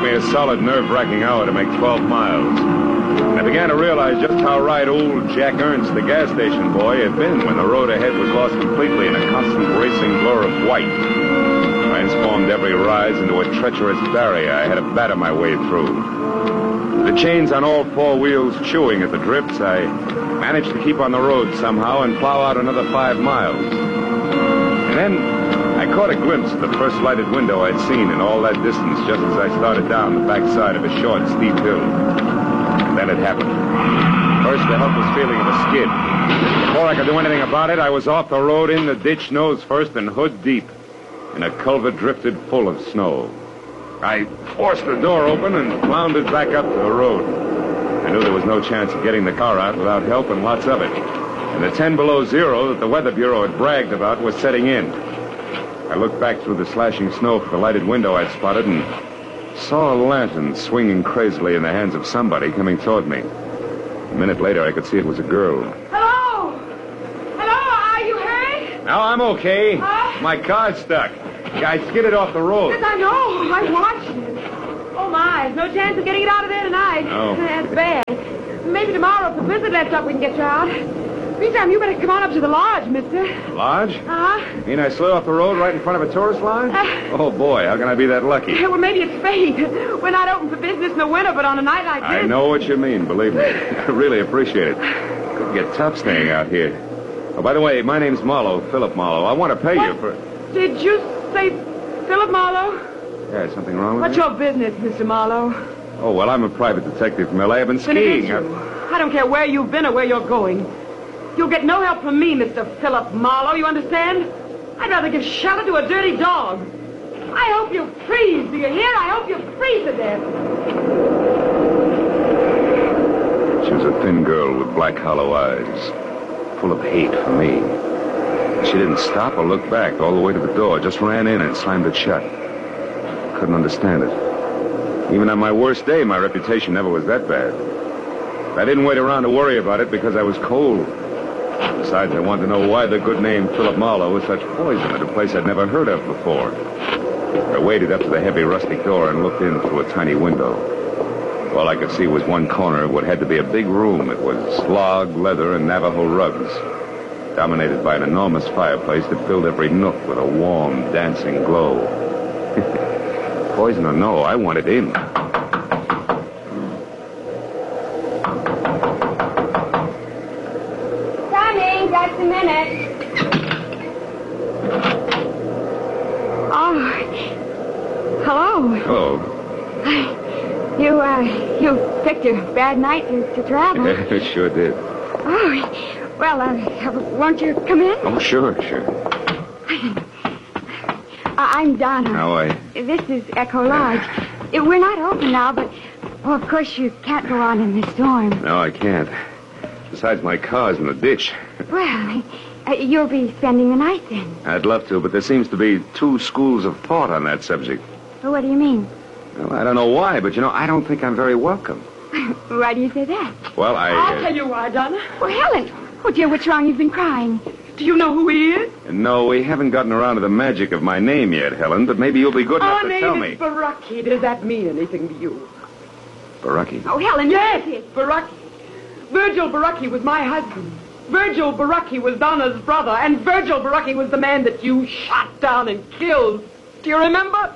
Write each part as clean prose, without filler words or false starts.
me a solid, nerve-wracking hour to make 12 miles. And I began to realize just how right old Jack Ernst, the gas station boy, had been when the road ahead was lost completely in a constant racing blur of white. Transformed every rise into a treacherous barrier I had to batter my way through. The chains on all four wheels chewing at the drifts, I managed to keep on the road somehow and plow out another 5 miles. And then I caught a glimpse of the first lighted window I'd seen in all that distance just as I started down the backside of a short, steep hill. And then it happened. First, the helpless feeling of a skid. Before I could do anything about it, I was off the road, in the ditch, nose first, and hood deep, in a culvert drifted full of snow. I forced the door open and floundered back up to the road. I knew there was no chance of getting the car out without help, and lots of it. And the 10 below zero that the Weather Bureau had bragged about was setting in. I looked back through the slashing snow for the lighted window I'd spotted and saw a lantern swinging crazily in the hands of somebody coming toward me. A minute later, I could see it was a girl. Hello? Hello, are you hurt? No, I'm okay. My car's stuck. I skidded off the road. Yes, I know. I watched it. Oh, my. There's no chance of getting it out of there tonight. No. That's bad. Maybe tomorrow, if the blizzard lets up, we can get you out. Meantime, you better come on up to the lodge, mister. Lodge? Uh-huh. Mean I slid off the road right in front of a tourist lodge? Oh, boy, how can I be that lucky? Well, maybe it's fate. We're not open for business in the winter, but on a night like this... I know what you mean, believe me. I really appreciate it. Could get tough staying out here. Oh, by the way, my name's Marlowe, Philip Marlowe. I want to pay you for... Did you say Philip Marlowe? Yeah, is something wrong with What's that? your business, Mr. Marlowe? Oh, well, I'm a private detective from L.A. I've been Then it is skiing. you. I don't care where you've been or where you're going. You'll get no help from me, Mr. Philip Marlowe, you understand? I'd rather give shelter to a dirty dog. I hope you freeze, do you hear? I hope you freeze to death. She was a thin girl with black, hollow eyes, full of hate for me. She didn't stop or look back all the way to the door, just ran in and slammed it shut. Couldn't understand it. Even on my worst day, my reputation never was that bad. I didn't wait around to worry about it because I was cold. Besides, I wanted to know why the good name Philip Marlowe was such poison at a place I'd never heard of before. I waded up to the heavy rustic door and looked in through a tiny window. All I could see was one corner of what had to be a big room. It was log, leather, and Navajo rugs, dominated by an enormous fireplace that filled every nook with a warm, dancing glow. Poison or no, I wanted in. Just a minute. Oh. Hello. Hello. You picked a bad night to travel. Sure did. Oh, well, won't you come in? Oh, sure. I'm Donna. How are you? This is Echo Lodge. We're not open now, but, well, of course, you can't go on in the storm. No, I can't. Besides, my car's in the ditch. Well, you'll be spending the night then. I'd love to, but there seems to be two schools of thought on that subject. Well, what do you mean? Well, I don't know why, but, I don't think I'm very welcome. Why do you say that? Well, I'll tell you why, Donna. Well, Helen. Oh, dear, what's wrong? You've been crying. Do you know who he is? No, we haven't gotten around to the magic of my name yet, Helen, but maybe you'll be good enough to tell me. Our name is Baraki. Does that mean anything to you? Baraki? Oh, Helen, yes, Baraki. Virgil Baraki was my husband. Virgil Baraki was Donna's brother, and Virgil Baraki was the man that you shot down and killed. Do you remember?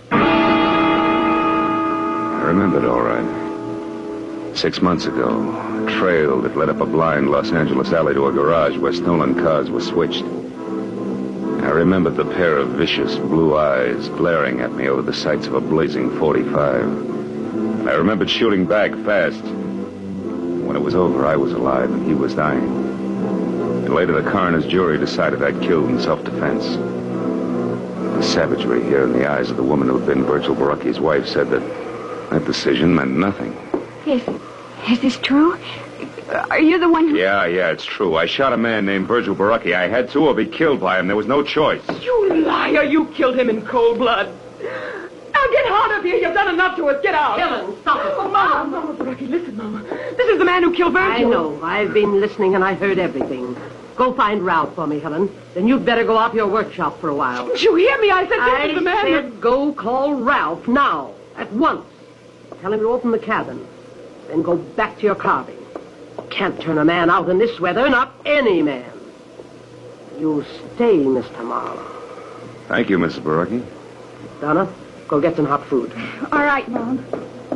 I remembered all right. 6 months ago, a trail that led up a blind Los Angeles alley to a garage where stolen cars were switched. I remembered the pair of vicious blue eyes glaring at me over the sights of a blazing .45. I remembered shooting back fast. When it was over, I was alive and he was dying. And later, the coroner's jury decided I'd killed in self-defense. The savagery here in the eyes of the woman who had been Virgil Baraki's wife said that decision meant nothing. Is this true? Are you the one who... Yeah, it's true. I shot a man named Virgil Baraki. I had to or be killed by him. There was no choice. You liar. You killed him in cold blood. Now get out of here. You've done enough to us. Get out. Helen, stop it. Oh, Mama, Baraki, listen, Mama. This is the man who killed Virgil. I know. I've been listening and I heard everything. Go find Ralph for me, Helen. Then you'd better go out to your workshop for a while. Didn't you hear me? I said this is the man I said go call Ralph now. At once. Tell him to open the cabin. Then go back to your carving. Can't turn a man out in this weather, not any man. You stay, Mr. Marlowe. Thank you, Mrs. Barucki. Donna, go get some hot food. All right, Mom.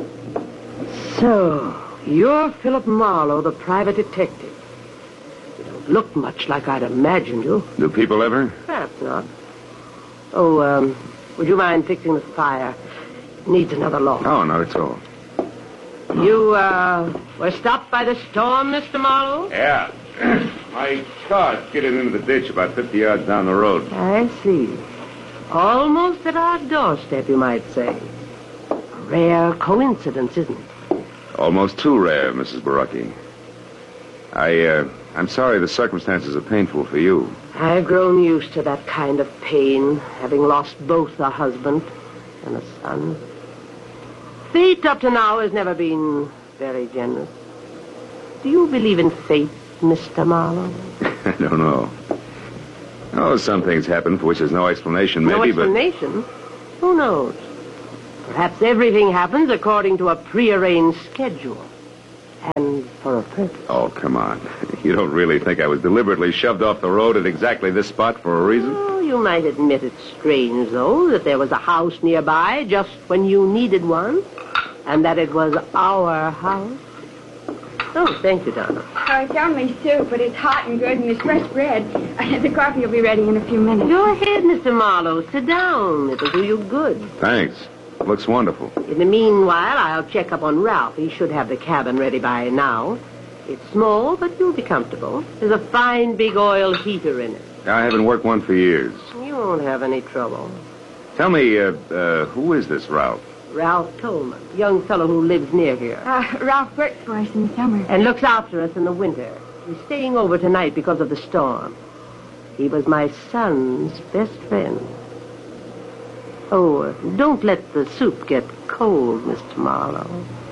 So, you're Philip Marlowe, the private detective. You don't look much like I'd imagined you. Do people ever? Perhaps not. Oh, would you mind fixing the fire? It needs another log. Oh, not at all. You, were stopped by the storm, Mr. Marlowe? Yeah. My car skidded into the ditch about 50 yards down the road. I see. Almost at our doorstep, you might say. A rare coincidence, isn't it? Almost too rare, Mrs. Barucki. I'm sorry the circumstances are painful for you. I've grown used to that kind of pain, having lost both a husband and a son. Fate up to now has never been very generous. Do you believe in fate, Mr. Marlowe? I don't know. Oh, some things happen for which there's no explanation, maybe, no explanation? Who knows? Perhaps everything happens according to a prearranged schedule. And for a purpose. Oh, come on. You don't really think I was deliberately shoved off the road at exactly this spot for a reason? Oh, you might admit it's strange, though, that there was a house nearby just when you needed one, and that it was our house. Oh, thank you, Donna. Oh, it's only soup, but it's hot and good, and there's fresh bread. The coffee will be ready in a few minutes. Go ahead, Mr. Marlowe. Sit down. It'll do you good. Thanks. Looks wonderful. In the meanwhile, I'll check up on Ralph. He should have the cabin ready by now. It's small, but you'll be comfortable. There's a fine big oil heater in it. I haven't worked one for years. You won't have any trouble. Tell me, who is this Ralph? Ralph Tolman, young fellow who lives near here. Ralph works for us in the summer. And looks after us in the winter. He's staying over tonight because of the storm. He was my son's best friend. Oh, don't let the soup get cold, Mr. Marlowe.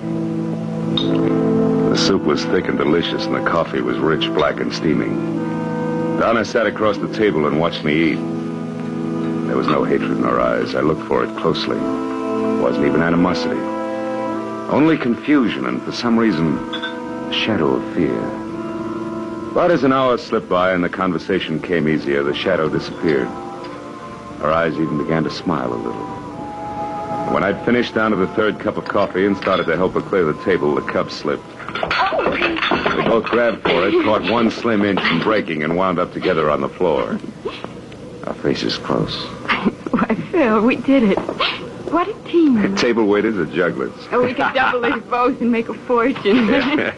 The soup was thick and delicious, and the coffee was rich, black, and steaming. Donna sat across the table and watched me eat. There was no hatred in her eyes. I looked for it closely. It wasn't even animosity. Only confusion and, for some reason, a shadow of fear. But as an hour slipped by and the conversation came easier, the shadow disappeared. Her eyes even began to smile a little. When I'd finished down to the third cup of coffee and started to help her clear the table, the cup slipped. We both grabbed for it, caught one slim inch from breaking, and wound up together on the floor. Our faces close. Why, Phil, we did it. What a team. Table waiters are jugglers. Oh, we could double these both and make a fortune.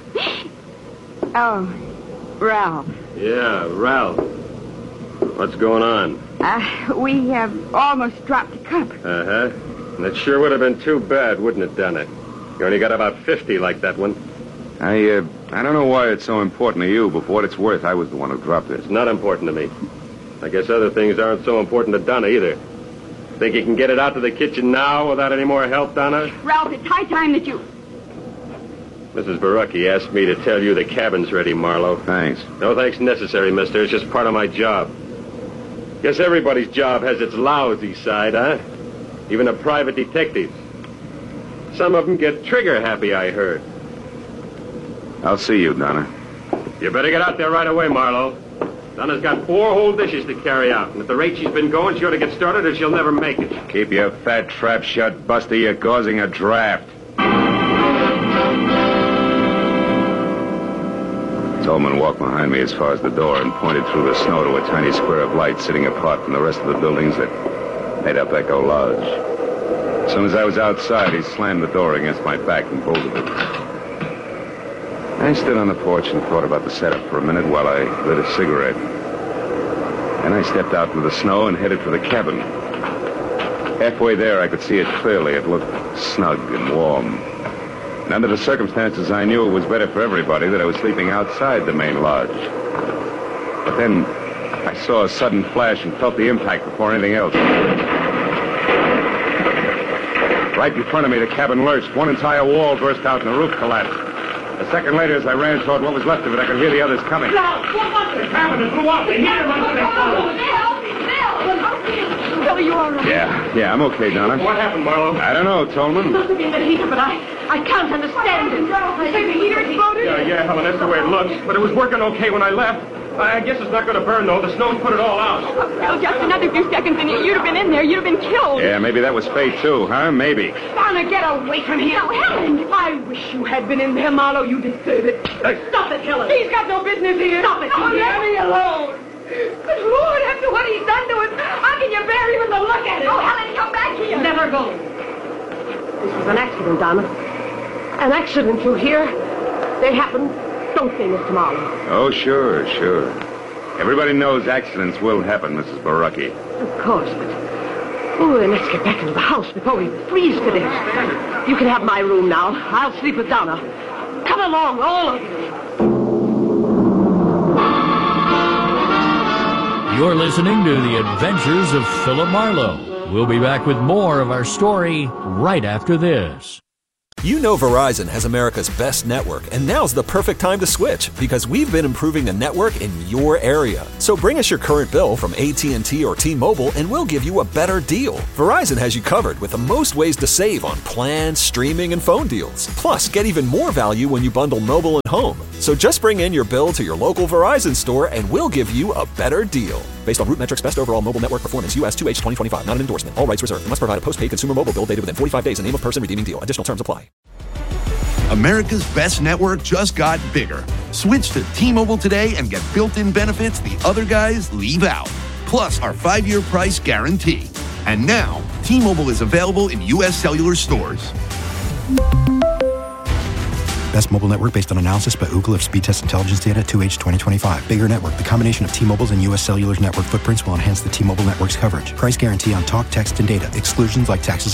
Oh, Ralph. Yeah, Ralph. What's going on? We have almost dropped a cup. Uh-huh. And it sure would have been too bad, wouldn't it, Donna? You only got about 50 like that one. I don't know why it's so important to you, but for what it's worth, I was the one who dropped it. It's not important to me. I guess other things aren't so important to Donna either. Think you can get it out to the kitchen now without any more help, Donna? Ralph, it's high time that you... Mrs. Barucki asked me to tell you the cabin's ready, Marlowe. Thanks. No thanks necessary, mister. It's just part of my job. Guess everybody's job has its lousy side, huh? Even a private detective. Some of them get trigger happy, I heard. I'll see you, Donna. You better get out there right away, Marlowe. Donna's got 4 whole dishes to carry out, and at the rate she's been going, she ought to get started or she'll never make it. Keep your fat trap shut, Buster. You're causing a draft. Tolman walked behind me as far as the door and pointed through the snow to a tiny square of light sitting apart from the rest of the buildings that made up Echo Lodge. As soon as I was outside, he slammed the door against my back and bolted it. I stood on the porch and thought about the setup for a minute while I lit a cigarette. Then I stepped out into the snow and headed for the cabin. Halfway there, I could see it clearly. It looked snug and warm. And under the circumstances, I knew it was better for everybody that I was sleeping outside the main lodge. But then I saw a sudden flash and felt the impact before anything else. Right in front of me, the cabin lurched. One entire wall burst out and the roof collapsed. A second later, as I ran toward what was left of it, I could hear the others coming. Ralph, what was it? The cabin blew up. They hit him. Bill, are you all right? Yeah, I'm okay, Donna. What happened, Marlowe? I don't know, Tolman. Must have been the heater, but I can't understand it. You say the heater exploded? Yeah, Helen, that's the way it looks. But it was working okay when I left. I guess it's not going to burn, though. The snow's put it all out. Bill, just another few seconds and you'd have been in there. You'd have been killed. Yeah, maybe that was fate, too, huh? Maybe. Donna, get away from here. Now, Helen. I wish you had been in there, Marlowe. You deserve it. Stop it, Helen. He's got no business here. Stop it. Oh, let me alone. Good Lord, after what he's done to us, how can you bear even to look at him? Oh, Helen, come back here. Let her go. This was an accident, Donna. An accident, you hear? They happened. Don't say, Mr. Marlowe. Oh, sure. Everybody knows accidents will happen, Mrs. Baraki. Of course, but... Oh, and let's get back into the house before we freeze to death. You can have my room now. I'll sleep with Donna. Come along, all of you. You're listening to The Adventures of Philip Marlowe. We'll be back with more of our story right after this. You know Verizon has America's best network, and now's the perfect time to switch because we've been improving the network in your area. So bring us your current bill from AT&T or T-Mobile and we'll give you a better deal. Verizon has you covered with the most ways to save on plans, streaming, and phone deals. Plus, get even more value when you bundle mobile and home. So just bring in your bill to your local Verizon store and we'll give you a better deal. Based on Root Metrics Best Overall Mobile Network Performance, U.S. 2H 2025. Not an endorsement. All rights reserved. You must provide a postpaid consumer mobile bill dated within 45 days and name of person redeeming deal. Additional terms apply. America's best network just got bigger. Switch to T-Mobile today and get built-in benefits the other guys leave out. Plus our 5-year price guarantee. And now, T-Mobile is available in U.S. cellular stores. Best mobile network based on analysis by Ookla of speed test intelligence data 2H 2025. Bigger network. The combination of T-Mobile's and U.S. Cellular's network footprints will enhance the T-Mobile network's coverage. Price guarantee on talk, text, and data. Exclusions like taxes